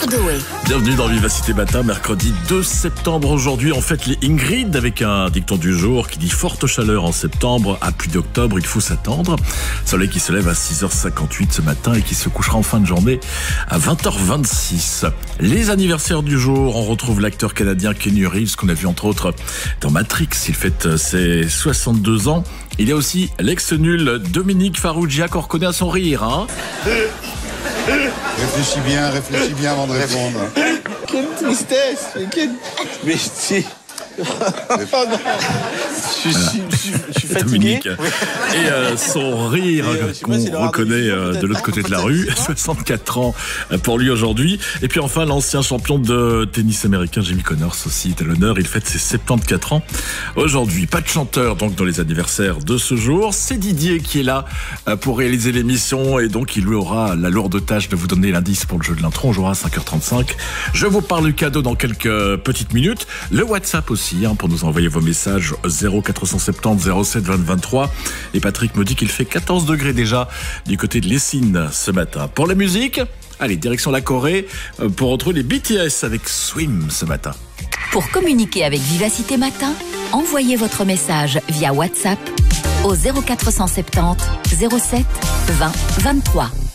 surdoué. Bienvenue dans Vivacité Matin, mercredi 2 septembre. Aujourd'hui, on fête les Ingrid avec un dicton du jour qui dit forte chaleur en septembre, à pluie d'octobre, il faut s'attendre. Soleil qui se lève à 6h58 ce matin et qui se couchera en fin de journée à 20h26. Les anniversaires du jour, on retrouve l'acteur canadien Keanu Reeves qu'on a vu entre autres dans Matrix. Il fête ses 62 ans. Il y a aussi l'ex-nul Dominique Farrugia qu'on reconnaît à son rire, hein. Réfléchis bien avant de répondre. Quelle tristesse. Mais si. Oh non. Je suis fatigué. Dominique. Et son rire qu'on reconnaît de l'autre côté de la rue. 64 ans pour lui aujourd'hui. Et puis enfin, l'ancien champion de tennis américain Jimmy Connors aussi est à l'honneur. Il fête ses 74 ans aujourd'hui. Pas de chanteur donc dans les anniversaires de ce jour. C'est Didier qui est là pour réaliser l'émission et donc il lui aura la lourde tâche de vous donner l'indice pour le jeu de l'intro. On jouera à 5h35. Je vous parle du cadeau dans quelques petites minutes. Le WhatsApp aussi pour nous envoyer vos messages 0470 07 20 23. Et Patrick me dit qu'il fait 14 degrés déjà du côté de l'Essine ce matin. Pour la musique, allez, direction la Corée pour retrouver les BTS avec Swim ce matin. Pour communiquer avec Vivacité Matin, envoyez votre message via WhatsApp au 0470 07 20 23.